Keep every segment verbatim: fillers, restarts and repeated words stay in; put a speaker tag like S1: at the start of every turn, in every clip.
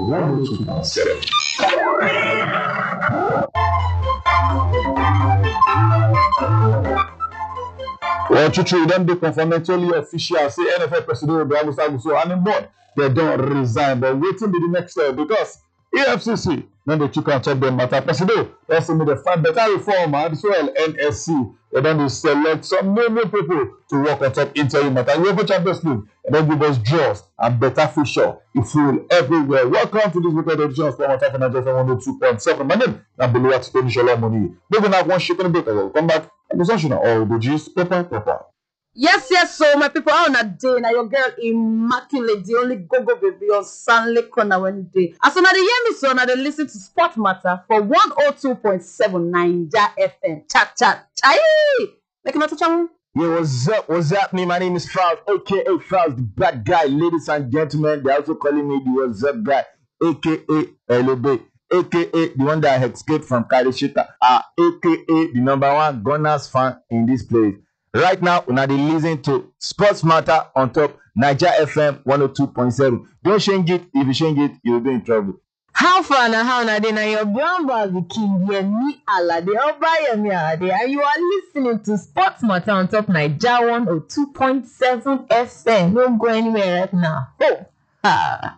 S1: one oh two point seven. Well, Chuchu, then they confirmatory official say N F L President Ibrahim Saguso and the board they don't resign, but waiting be the next step because E F C C then they took on top them matter. President also made a find better reform as well. N S C they then they select some new new people to work on top interim matter. UEFA Champions League and then give us draws and better feature. If you everywhere. Welcome to this weekend edition of Sport Matter for Nigeria one oh two point seven. My name is Beluwa Tony Shalom. We're gonna have one chicken break. We'll come back. I'm all the G's, Pepper, Pepper.
S2: Yes, yes, so my people are on a day. Now your girl Immaculate, the only go-go baby on Sunday corner one day. As soon as they hear me, so now they listen to Sport Matter for one oh two point seven Naija F M. Chat, chat, chai! Make another channel.
S3: Yo, what's up? What's happening? My name is Faust, aka Faust, the bad guy. Ladies and gentlemen, they're also calling me the what's up guy, aka L O B. A K A the one that escaped from Karishita, uh, A K A the number one Gunners fan in this place. Right now, we're not listening to Sports Matter on top Naija F M one oh two point seven. Don't change it. If you change it, you'll be in trouble.
S4: How far now? How now? Then your brown bag, the king, yeah, me, Allah, they all buy me, and you are listening to Sports Matter on top Naija one oh two point seven F M. Don't go anywhere right now. Oh, ah.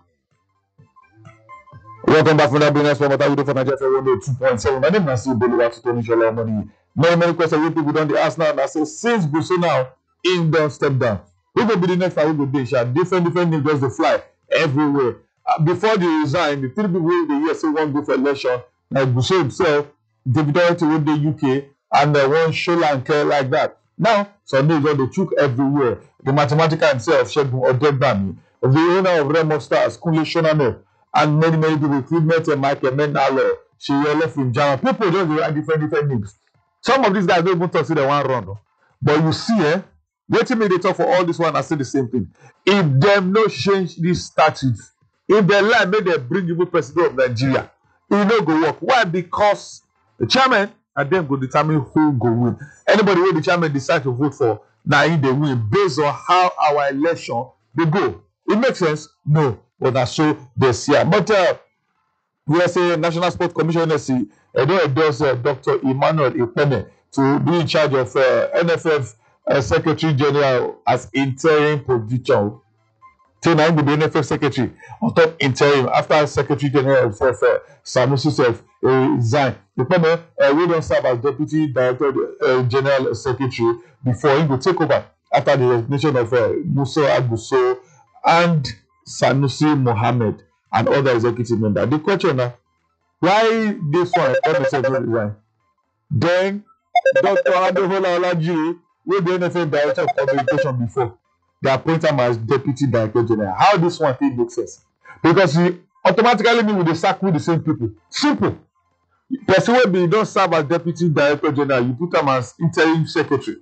S1: Welcome back from that business for Matter for Nigeria one oh two point seven. My name is Beluwa Tony Shalom. Many, many questions we people don't ask now. And I say, since Guso now, in don't step down. We will be the next time we go day. Different, different names just to fly everywhere. Uh, before they resign, the three people in the year say one go for election, like Guso himself, David Dorothy with the U K, and uh, one Sri Lanka like that. Now, some names they took everywhere. The mathematical himself, Shegun Odegbami, the owner of Remo Stars, Kunle Shoname, and many, many people, recruitment and Michael Menalo, she left in Jama. People just write different, different names. Some of these guys don't even talk to the one run. No? But you see, eh, waiting me they talk for all this one, I say the same thing. If them no change these statutes, if they lie, may they bring you president of Nigeria, it no go work. Why? Because the chairman and them go determine who go win. Anybody who the chairman decide to vote for, now they win based on how our election they go. It makes sense? No. But that's so they see. But uh, we are saying National Sports Commission N S C, and then does uh, Doctor Emmanuel Ipene to be in charge of uh, N F F uh, Secretary General as interim position. Till now, the N F F Secretary on top interim after Secretary General of uh, Sanusi Self uh, resigned. Ipene uh, we don't serve as Deputy Director uh, General Secretary before he will take over after the resignation of uh, Musa Aguso and Sanusi Mohammed and other executive members. The question now, why this one N S F resign? Then Doctor Ademola Olaji, with the N F F Director of Communication before, they appoint him as Deputy Director General. How this one thing makes sense? Because he automatically mean with the sack with the same people. Simple. Person will be don't serve as Deputy Director General, you put him as interim secretary.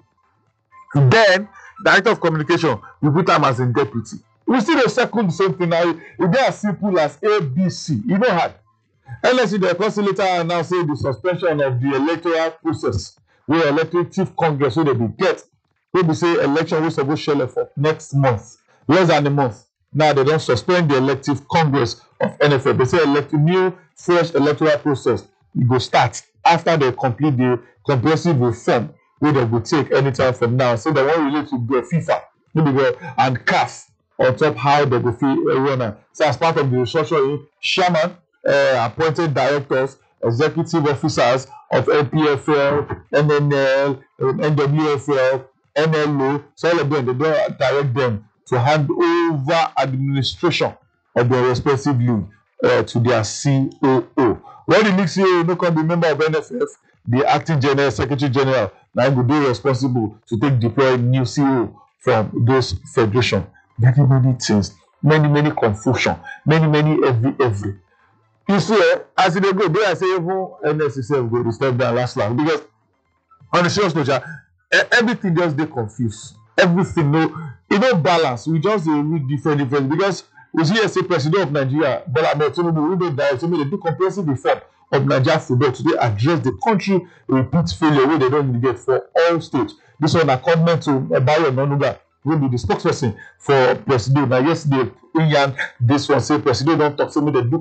S1: Then Director of Communication, you put him as a deputy. We still the second same thing now. If they are simple as A B C, you know hard. Unless the consul later now say the suspension of the electoral process, where elective congress will be get, we be say election will supposed to for next month, less than a month. Now they don't suspend the elective congress of N F L. They say elect new fresh electoral process. It go start after they complete the comprehensive reform, where they will take anytime from now. So they won't relate to the FIFA, maybe go and C A F. On top how they go feel runner. So as part of the restructuring, chairman, uh, appointed directors, executive officers of N P F L, N N L, N W F L, N L O, so all of them, they don't direct them to hand over administration of their respective league uh, to their C O O. When the league C O O no can be member of N F F, the acting general, secretary general, now will be responsible to take deploy new C O O from those federation. Many, many things, many, many confusion, many, many every, every. You see, as they go, they are saying, even N S C go to step down last long because on the serious note, everything just they confused. Everything, no, you know, balance. We just uh, read different, different because we see as a president of Nigeria, Bola Ahmed Tinubu, we don't die, so they do comprehensive reform of Nigeria football today address the country repeat failure where they don't get for all states. This one, according to Bayo Nonuga, will be the spokesperson for President. Now, yesterday, in Yan, this one say President don't talk to me, they do